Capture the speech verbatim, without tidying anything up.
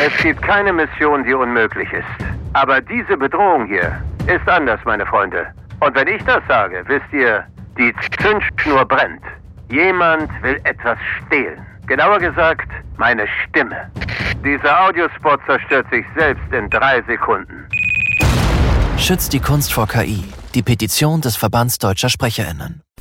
Es gibt keine Mission, die unmöglich ist. Aber diese Bedrohung hier ist anders, meine Freunde. Und wenn ich das sage, wisst ihr, die Zündschnur brennt. Jemand will etwas stehlen. Genauer gesagt, meine Stimme. Dieser Audiospot zerstört sich selbst in drei Sekunden. Schützt die Kunst vor K I. Die Petition des Verbands Deutscher SprecherInnen.